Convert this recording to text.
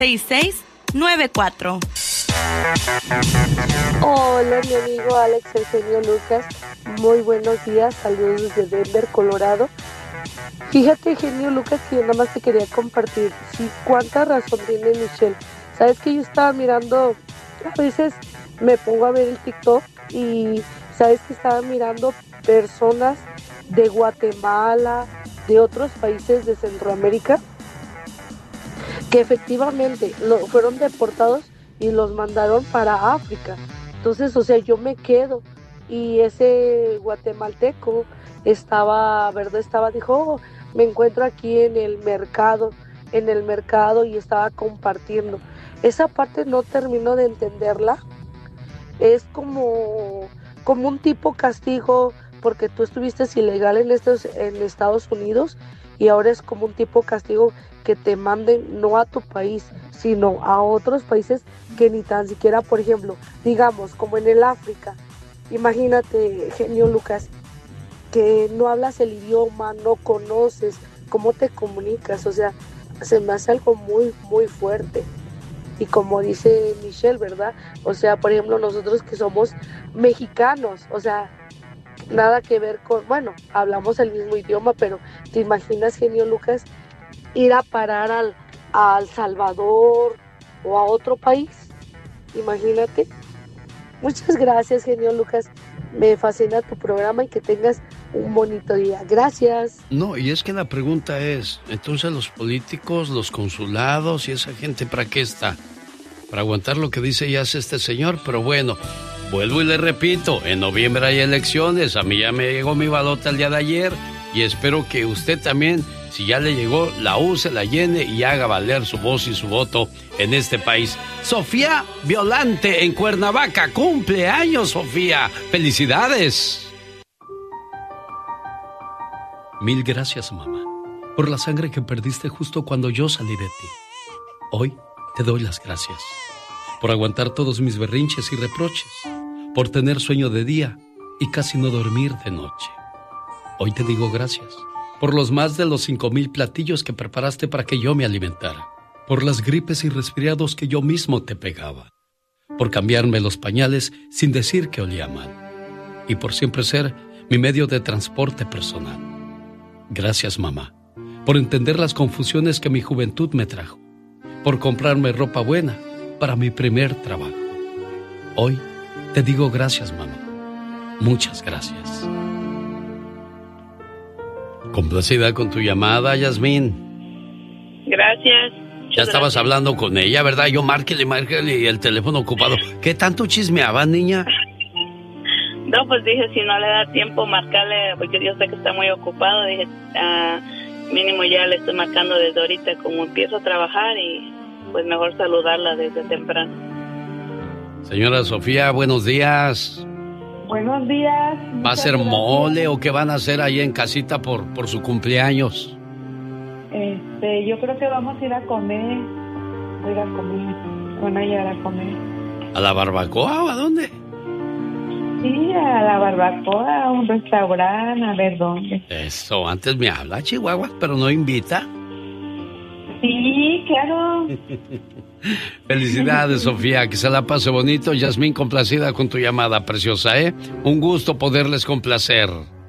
6694. Hola, mi amigo Alex, el genio Lucas. Muy buenos días, saludos desde Denver, Colorado. Fíjate, genio Lucas, que yo nada más te quería compartir. Sí, cuánta razón tiene Michelle. Sabes que yo estaba mirando, a veces me pongo a ver el TikTok y sabes que estaba mirando personas de Guatemala, de otros países de Centroamérica, que efectivamente fueron deportados y los mandaron para África. Entonces, o sea, yo me quedo y ese guatemalteco dijo, "Oh, me encuentro aquí en el mercado y estaba compartiendo." Esa parte no termino de entenderla. Es como un tipo castigo porque tú estuviste ilegal en Estados Unidos y ahora es como un tipo castigo que te manden no a tu país, sino a otros países que ni tan siquiera, por ejemplo, digamos, como en el África. Imagínate, genio Lucas, que no hablas el idioma, no conoces, cómo te comunicas, o sea, se me hace algo muy, muy fuerte. Y como dice Michelle, ¿verdad? O sea, por ejemplo, nosotros que somos mexicanos, o sea, nada que ver con, bueno, hablamos el mismo idioma, pero ¿te imaginas, genio Lucas, ir a parar a El Salvador o a otro país? Imagínate. Muchas gracias, genio Lucas. Me fascina tu programa y que tengas un bonito día. Gracias. No, y es que la pregunta es, entonces los políticos, los consulados y esa gente, ¿para qué está? Para aguantar lo que dice y hace este señor, pero bueno, vuelvo y le repito, en noviembre hay elecciones, a mí ya me llegó mi balota el día de ayer y espero que usted también, si ya le llegó, la use, la llene y haga valer su voz y su voto en este país. Sofía Violante en Cuernavaca, cumpleaños, Sofía, felicidades. Mil gracias, mamá, por la sangre que perdiste justo cuando yo salí de ti. Hoy te doy las gracias por aguantar todos mis berrinches y reproches, por tener sueño de día y casi no dormir de noche. Hoy te digo gracias por los más de los 5,000 platillos que preparaste para que yo me alimentara, por las gripes y resfriados que yo mismo te pegaba, por cambiarme los pañales sin decir que olía mal y por siempre ser mi medio de transporte personal. Gracias, mamá, por entender las confusiones que mi juventud me trajo, por comprarme ropa buena para mi primer trabajo. Hoy te digo gracias, mamá. Muchas gracias. Complacida con tu llamada, Yasmín. Gracias. Ya estabas hablando con ella, ¿verdad? Yo márquele y el teléfono ocupado. ¿Qué tanto chismeabas, niña? No, pues dije, si no le da tiempo marcarle, porque yo sé que está muy ocupado, dije, mínimo ya le estoy marcando desde ahorita, como empiezo a trabajar y pues mejor saludarla desde temprano. Señora Sofía, buenos días. Buenos días. ¿Va a ser mole o qué van a hacer ahí en casita por su cumpleaños? Yo creo que vamos a ir a comer. Van a llegar a comer. ¿A la barbacoa o a dónde? Sí, a la barbacoa, a un restaurante, a ver dónde. Eso, antes me habla, Chihuahua, pero no invita. Sí, claro. Felicidades, Sofía, que se la pase bonito. Yasmín, complacida con tu llamada, preciosa, ¿eh? Un gusto poderles complacer.